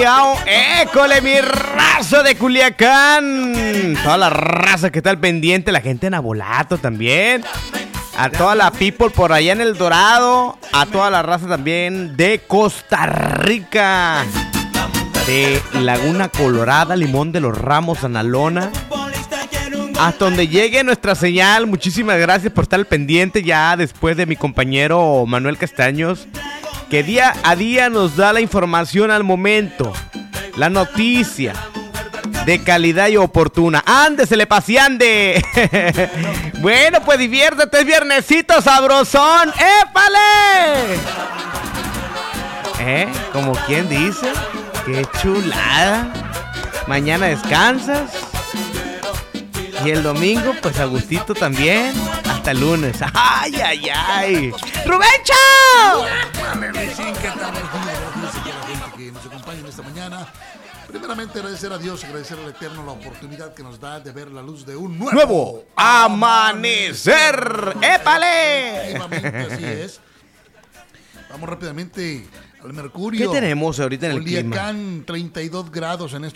École, mi raza de Culiacán. Toda la raza que está al pendiente, la gente en Abolato también. A toda la people por allá en El Dorado. A toda la raza también de Costa Rica. De Laguna Colorada, Limón de los Ramos, Analona. Hasta donde llegue nuestra señal. Muchísimas gracias por estar al pendiente ya después de mi compañero Manuel Castaños, que día a día nos da la información al momento, la noticia de calidad y oportuna. ¡Ándesele, paseande! Bueno, pues diviértete, es viernesito sabrosón. ¡Épale! Como quien dice, qué chulada. Mañana descansas y el domingo, pues a gustito también. Hasta el lunes. ¡Ay, ay, ay! ¡Rubencho! Que nos acompañen esta mañana. Primeramente agradecer a Dios, agradecer al Eterno la oportunidad que nos da de ver la luz de un nuevo amanecer. ¡Épale! Efectivamente, así es. Vamos rápidamente al mercurio. ¿Qué tenemos ahorita en el clima? Culiacán, 32 grados en